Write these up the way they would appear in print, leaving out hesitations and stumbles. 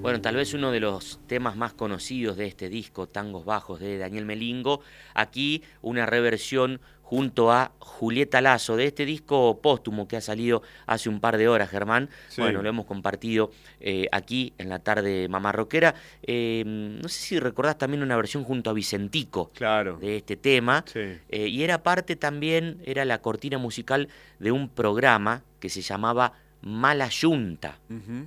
Bueno, tal vez uno de los temas más conocidos de este disco, Tangos Bajos, de Daniel Melingo. Aquí una reversión junto a Julieta Lazo, de este disco póstumo que ha salido hace un par de horas, Germán. Sí. Bueno, lo hemos compartido aquí en la tarde mamarroquera. No sé si recordás también una versión junto a Vicentico, claro, de este tema. Sí. Y era parte también, era la cortina musical de un programa que se llamaba Mala Yunta,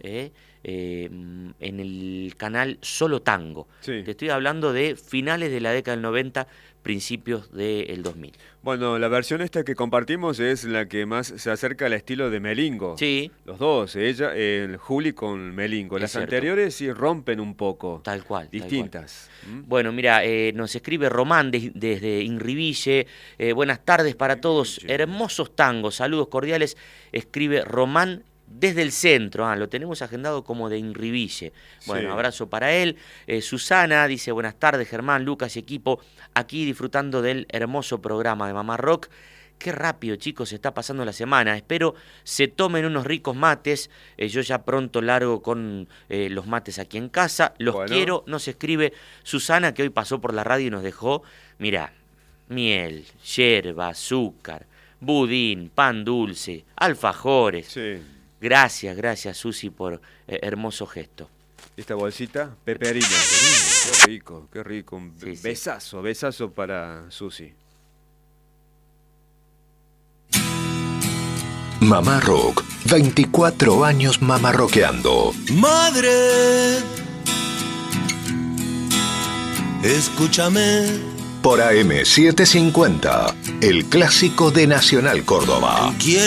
en el canal Solo Tango. Sí. Te estoy hablando de finales de la década del 90, principios del 2000. Bueno, la versión esta que compartimos es la que más se acerca al estilo de Melingo. Sí. Los dos, ella, Juli con Melingo. Las anteriores sí rompen un poco. Tal cual. Distintas. Tal cual. Bueno, mira, nos escribe Román desde Inriville. Buenas tardes para todos. Hermosos tangos, saludos cordiales. Escribe Román desde el centro, lo tenemos agendado como de Inriville. Bueno, sí. Abrazo para él. Susana dice, buenas tardes Germán, Lucas y equipo, aquí disfrutando del hermoso programa de Mamá Rock. Qué rápido, chicos, se está pasando la semana. Espero se tomen unos ricos mates. Yo ya pronto largo con los mates aquí en casa. Los quiero, nos escribe Susana, que hoy pasó por la radio y nos dejó, mira, miel, yerba, azúcar, budín, pan dulce, alfajores. Sí. Gracias, Susi, por hermoso gesto. Esta bolsita, peperina. Qué rico. Un besazo para Susi. Mamá Rock, 24 años mamarroqueando. Madre, escúchame. Por AM 750, el clásico de Nacional Córdoba.